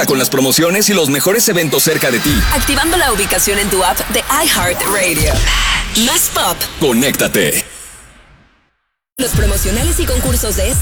Conecta con las promociones y los mejores eventos cerca de ti. Activando la ubicación en tu app de iHeartRadio. Más pop. Conéctate. Los promocionales y concursos de este